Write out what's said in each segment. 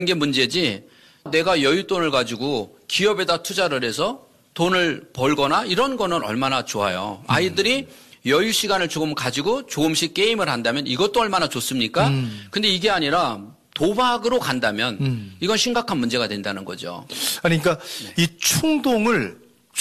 게 문제지 내가 여윳돈을 가지고 기업에다 투자를 해서 돈을 벌거나 이런 거는 얼마나 좋아요. 아이들이 여유 시간을 조금 가지고 조금씩 게임을 한다면 이것도 얼마나 좋습니까? 근데 이게 아니라 도박으로 간다면 이건 심각한 문제가 된다는 거죠. 아니 그러니까 이 충동을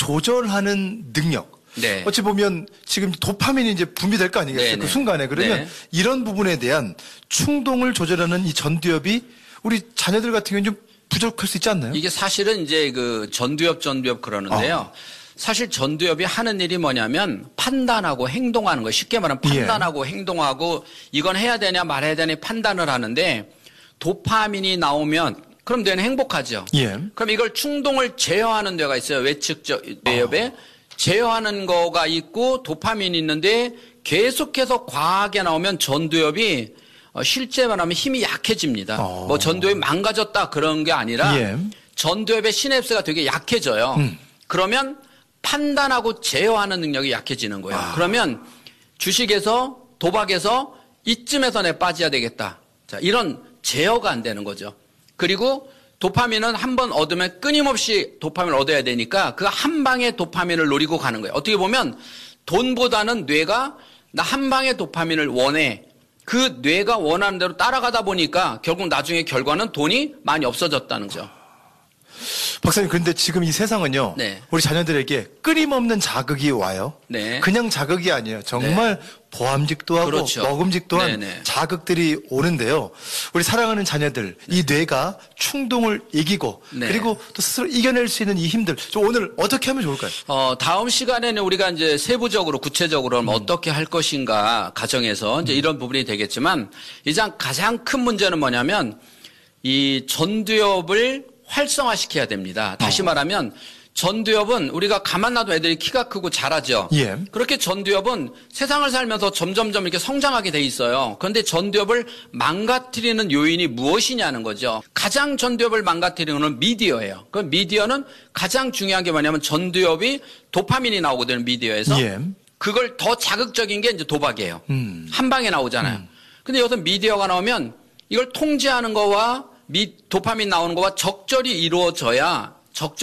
조절하는 능력. 네. 어찌 보면 지금 도파민이 이제 분비될 거 아니겠어요? 네네. 그 순간에. 그러면 이런 부분에 대한 충동을 조절하는 이 전두엽이 우리 자녀들 같은 경우는 좀 부족할 수 있지 않나요? 이게 사실은 이제 그 전두엽 그러는데요. 사실 전두엽이 하는 일이 뭐냐면 판단하고 행동하는 거예요. 쉽게 말하면 판단하고 행동하고 이건 해야 되냐 말해야 되냐 판단을 하는데 도파민이 나오면 그럼 뇌는 행복하죠. 그럼 이걸 충동을 제어하는 뇌가 있어요. 외측적 뇌엽에 제어하는 거가 있고 도파민이 있는데 계속해서 과하게 나오면 전두엽이 실제 말하면 힘이 약해집니다. 뭐 전두엽이 망가졌다 그런 게 아니라 전두엽의 시냅스가 되게 약해져요. 그러면 판단하고 제어하는 능력이 약해지는 거예요. 그러면 주식에서 도박에서 이쯤에서 내 빠져야 되겠다. 자, 이런 제어가 안 되는 거죠. 그리고 도파민은 한번 얻으면 끊임없이 도파민을 얻어야 되니까 그 한 방에 도파민을 노리고 가는 거예요. 어떻게 보면 돈보다는 뇌가 나 한 방에 도파민을 원해. 그 뇌가 원하는 대로 따라가다 보니까 결국 나중에 결과는 돈이 많이 없어졌다는 거죠. 박사님, 그런데 지금 이 세상은요. 우리 자녀들에게 끊임없는 자극이 와요. 그냥 자극이 아니에요. 정말 보암직도 하고 먹음직도 한 자극들이 오는데요. 우리 사랑하는 자녀들, 이 뇌가 충동을 이기고 그리고 또 스스로 이겨낼 수 있는 이 힘들, 오늘 어떻게 하면 좋을까요? 다음 시간에는 우리가 이제 세부적으로 구체적으로 어떻게 할 것인가 가정에서 이제 이런 부분이 되겠지만 이제 가장 큰 문제는 뭐냐면 이 전두엽을 활성화시켜야 됩니다. 다시 말하면 전두엽은 우리가 가만 놔도 애들이 키가 크고 자라죠. 그렇게 전두엽은 세상을 살면서 점점점 이렇게 성장하게 돼 있어요. 그런데 전두엽을 망가뜨리는 요인이 무엇이냐는 거죠. 가장 전두엽을 망가뜨리는 건 미디어예요. 그 미디어는 가장 중요한 게 뭐냐면 전두엽이 도파민이 나오거든요. 미디어에서. 그걸 더 자극적인 게 이제 도박이에요. 한 방에 나오잖아요. 근데 여기서 미디어가 나오면 이걸 통제하는 거와 도파민 나오는 거와 적절히 이루어져야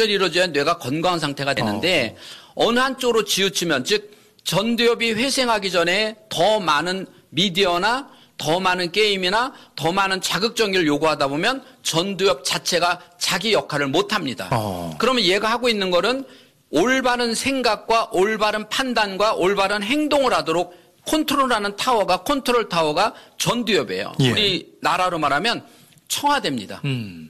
뇌가 건강한 상태가 되는데 어느 한쪽으로 치우치면 즉 전두엽이 회생하기 전에 더 많은 미디어나 더 많은 게임이나 더 많은 자극적인 걸 요구하다 보면 전두엽 자체가 자기 역할을 못합니다. 그러면 얘가 하고 있는 거는 올바른 생각과 올바른 판단과 올바른 행동을 하도록 컨트롤 타워가 전두엽이에요. 우리 나라로 말하면 청와대입니다.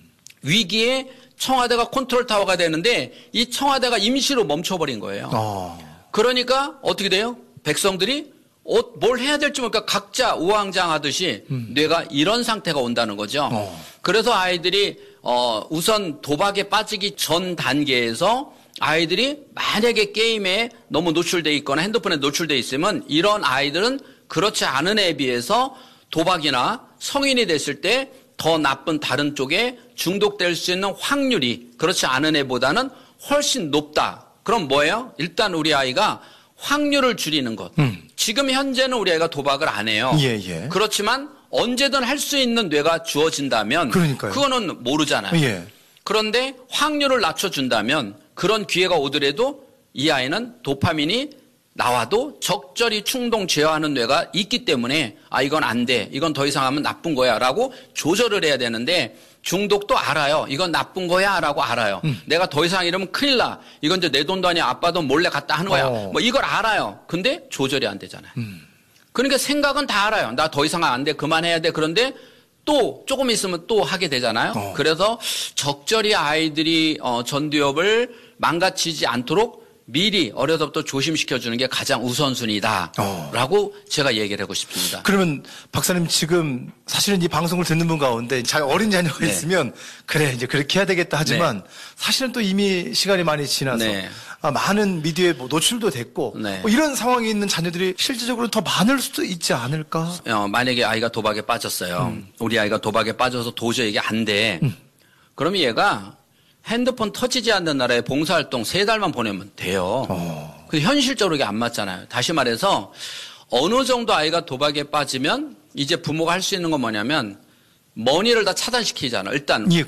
위기에 청와대가 컨트롤 타워가 되는데 이 청와대가 임시로 멈춰버린 거예요. 그러니까 어떻게 돼요? 백성들이 뭘 해야 될지 모르니까 각자 우왕좌왕하듯이 뇌가 이런 상태가 온다는 거죠. 그래서 아이들이 우선 도박에 빠지기 전 단계에서 아이들이 만약에 게임에 너무 노출돼 있거나 핸드폰에 노출돼 있으면 이런 아이들은 그렇지 않은 애에 비해서 도박이나 성인이 됐을 때 더 나쁜 다른 쪽에 중독될 수 있는 확률이 그렇지 않은 애보다는 훨씬 높다. 그럼 뭐예요? 일단 우리 아이가 확률을 줄이는 것. 지금 현재는 우리 아이가 도박을 안 해요. 그렇지만 언제든 할 수 있는 뇌가 주어진다면 그거는 모르잖아요. 그런데 확률을 낮춰준다면 그런 기회가 오더라도 이 아이는 도파민이 나와도 적절히 충동 제어하는 뇌가 있기 때문에 이건 안 돼. 이건 더 이상 하면 나쁜 거야 라고 조절을 해야 되는데 중독도 알아요. 이건 나쁜 거야 라고 알아요. 내가 더 이상 이러면 큰일 나. 이건 이제 내 돈도 아니야. 아빠 돈 몰래 갖다 하는 거야. 뭐 이걸 알아요. 근데 조절이 안 되잖아요. 그러니까 생각은 다 알아요. 나 더 이상 안 돼. 그만해야 돼. 그런데 또 조금 있으면 또 하게 되잖아요. 그래서 적절히 아이들이 전두엽을 망가지지 않도록 미리 어려서부터 조심시켜주는 게 가장 우선순위다라고 제가 얘기를 하고 싶습니다. 그러면 박사님 지금 사실은 이 방송을 듣는 분 가운데 어린 자녀가 있으면 그래 이제 그렇게 해야 되겠다 하지만 사실은 또 이미 시간이 많이 지나서 많은 미디어에 노출도 됐고 뭐 이런 상황에 있는 자녀들이 실질적으로 더 많을 수도 있지 않을까? 만약에 아이가 도박에 빠졌어요. 우리 아이가 도박에 빠져서 도저히 이게 안 돼. 그러면 얘가 핸드폰 터지지 않는 나라에 봉사활동 3달만 보내면 돼요. 그 현실적으로 이게 안 맞잖아요. 다시 말해서 어느 정도 아이가 도박에 빠지면 이제 부모가 할 수 있는 건 뭐냐면 머니를 다 차단시키잖아. 일단 예,